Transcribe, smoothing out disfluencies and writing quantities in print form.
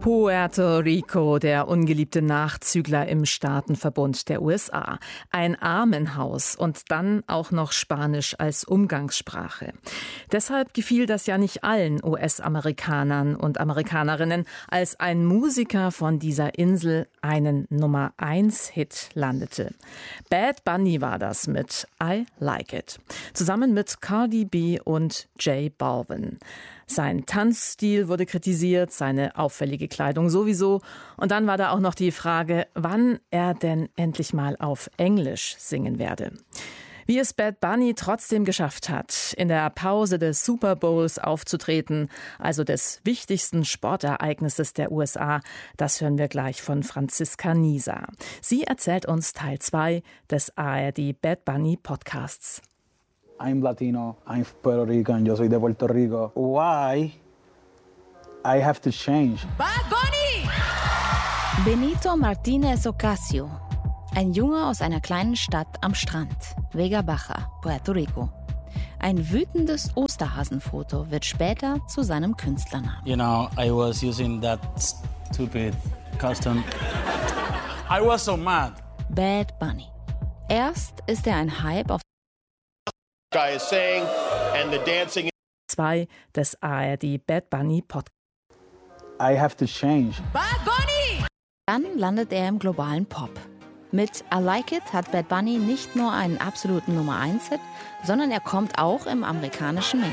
Puerto Rico, der ungeliebte Nachzügler im Staatenverbund der USA. Ein Armenhaus und dann auch noch Spanisch als Umgangssprache. Deshalb gefiel das ja nicht allen US-Amerikanern und Amerikanerinnen, als ein Musiker von dieser Insel einen Nummer-1-Hit landete. Bad Bunny war das mit I Like It, zusammen mit Cardi B und J Balvin. Sein Tanzstil wurde kritisiert, seine auffällige Kleidung sowieso. Und dann war da auch noch die Frage, wann er denn endlich mal auf Englisch singen werde. Wie es Bad Bunny trotzdem geschafft hat, in der Pause des Super Bowls aufzutreten, also des wichtigsten Sportereignisses der USA, das hören wir gleich von Franziska Nieser. Sie erzählt uns Teil 2 des ARD Bad Bunny Podcasts. I'm Latino, I'm Puerto Rican, yo soy de Puerto Rico. Why I have to change? Bad Bunny! Benito Martinez Ocasio, ein Junge aus einer kleinen Stadt am Strand, Vega Baja, Puerto Rico. Ein wütendes Osterhasenfoto wird später zu seinem Künstlernamen. You know, I was using that stupid costume. I was so mad. Bad Bunny. Erst ist er ein Hype auf Guy is saying and the dancing 2 des ARD Bad Bunny Podcasts. I have to change. Bad Bunny! Dann landet er im globalen Pop. Mit I Like It hat Bad Bunny nicht nur einen absoluten Nummer-1-Hit, sondern er kommt auch im amerikanischen Mainstream.